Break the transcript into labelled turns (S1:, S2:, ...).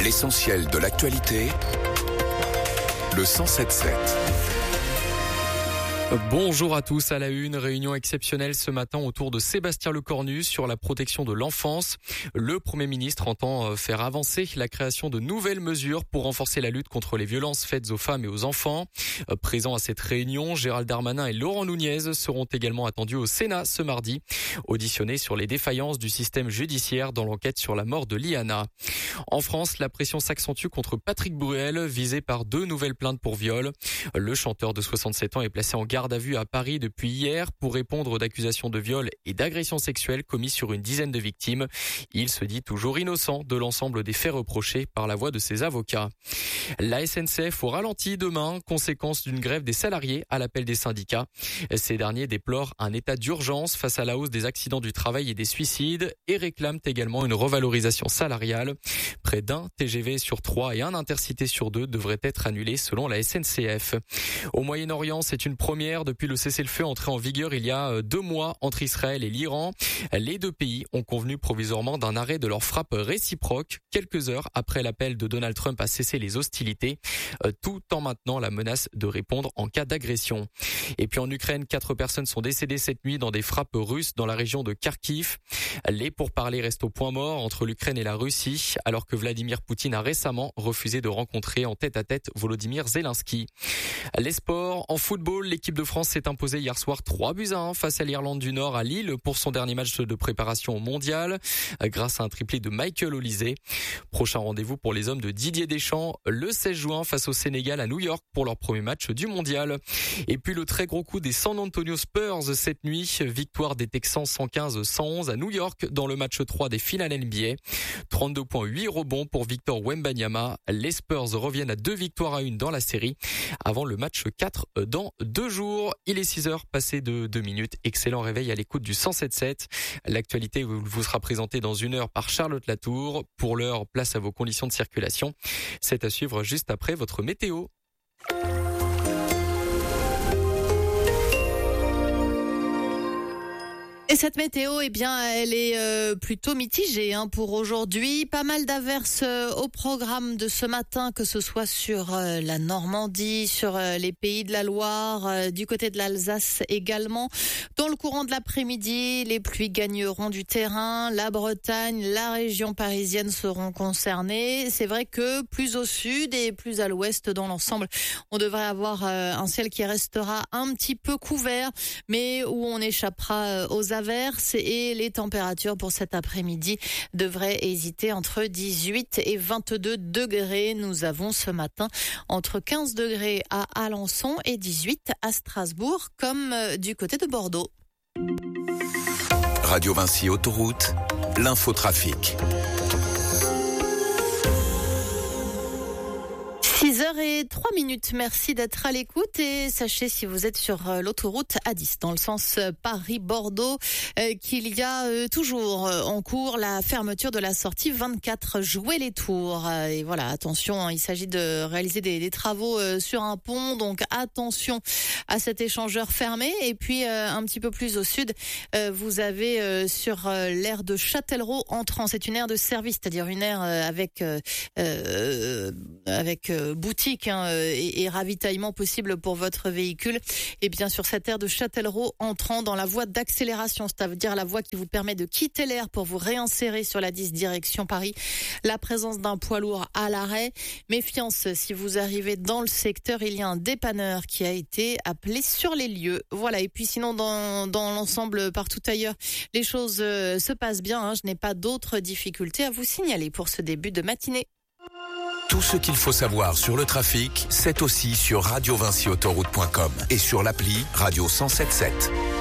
S1: L'essentiel de l'actualité, le 107.7.
S2: Bonjour à tous. À la une, réunion exceptionnelle ce matin autour de Sébastien Lecornu sur la protection de l'enfance. Le Premier ministre entend faire avancer la création de nouvelles mesures pour renforcer la lutte contre les violences faites aux femmes et aux enfants. Présents à cette réunion, Gérald Darmanin et Laurent Nunez seront également attendus au Sénat ce mardi, auditionnés sur les défaillances du système judiciaire dans l'enquête sur la mort de Liana. En France, la pression s'accentue contre Patrick Bruel, visé par 2 nouvelles plaintes pour viol. Le chanteur de 67 ans est placé en garde à vue à Paris depuis hier pour répondre d'accusations de viol et d'agressions sexuelles commises sur une dizaine de victimes. Il se dit toujours innocent de l'ensemble des faits reprochés par la voix de ses avocats. La SNCF au ralenti demain, conséquence d'une grève des salariés à l'appel des syndicats. Ces derniers déplorent un état d'urgence face à la hausse des accidents du travail et des suicides et réclament également une revalorisation salariale. Près d'un TGV sur 3 et un Intercité sur 2 devraient être annulés selon la SNCF. Au Moyen-Orient, c'est une première depuis le cessez-le-feu entré en vigueur il y a 2 mois entre Israël et l'Iran. Les 2 pays ont convenu provisoirement d'un arrêt de leur frappe réciproque quelques heures après l'appel de Donald Trump à cesser les hostilités, tout en maintenant la menace de répondre en cas d'agression. Et puis en Ukraine, 4 personnes sont décédées cette nuit dans des frappes russes dans la région de Kharkiv. Les pourparlers restent au point mort entre l'Ukraine et la Russie, alors que Vladimir Poutine a récemment refusé de rencontrer en tête-à-tête Volodymyr Zelensky. Les sports, en football, l'équipe de France s'est imposée hier soir 3-1 face à l'Irlande du Nord à Lille pour son dernier match de préparation au mondial, grâce à un triplé de Michael Olise. Prochain rendez-vous pour les hommes de Didier Deschamps le 16 juin face au Sénégal à New York pour leur premier match du mondial. Et puis le très gros coup des San Antonio Spurs cette nuit, victoire des Texans 115-111 à New York dans le match 3 des finales NBA. 32 points, 8 rebonds pour Victor Wembanyama. Les Spurs reviennent à 2 victoires à 1 dans la série avant le match 4 dans 2 jours. Il est 6h passé de 2 minutes. Excellent réveil à l'écoute du 107.7. L'actualité vous sera présentée dans 1 heure par Charlotte Latour. Pour l'heure, place à vos conditions de circulation. C'est à suivre juste après votre météo.
S3: Et cette météo, eh bien, elle est plutôt mitigée pour aujourd'hui. Pas mal d'averses au programme de ce matin, que ce soit sur la Normandie, sur les pays de la Loire, du côté de l'Alsace également. Dans le courant de l'après-midi, les pluies gagneront du terrain. La Bretagne, la région parisienne seront concernées. C'est vrai que plus au sud et plus à l'ouest dans l'ensemble, on devrait avoir un ciel qui restera un petit peu couvert, mais où on échappera aux averses, et les températures pour cet après-midi devraient hésiter entre 18 et 22 degrés. Nous avons ce matin entre 15 degrés à Alençon et 18 à Strasbourg, comme du côté de Bordeaux.
S1: Radio Vinci Autoroute, l'infotrafic.
S3: 6h03. Merci d'être à l'écoute, et sachez, si vous êtes sur l'autoroute A10 dans le sens Paris-Bordeaux, qu'il y a toujours en cours la fermeture de la sortie 24 Jouer-les-Tours. Et voilà, attention, il s'agit de réaliser des travaux sur un pont, donc attention à cet échangeur fermé. Et puis un petit peu plus au sud, vous avez sur l'aire de Châtellerault entrant, c'est une aire de service, c'est-à-dire une aire avec boutique et ravitaillement possible pour votre véhicule. Et bien sur cette aire de Châtellerault entrant dans la voie d'accélération, c'est-à-dire la voie qui vous permet de quitter l'aire pour vous réinsérer sur la 10 direction Paris, la présence d'un poids lourd à l'arrêt. Méfiance, si vous arrivez dans le secteur, il y a un dépanneur qui a été appelé sur les lieux. Voilà, et puis sinon dans l'ensemble, partout ailleurs, les choses se passent bien. Je n'ai pas d'autres difficultés à vous signaler pour ce début de matinée.
S1: Tout ce qu'il faut savoir sur le trafic, c'est aussi sur radiovinciautoroute.com et sur l'appli Radio 107.7.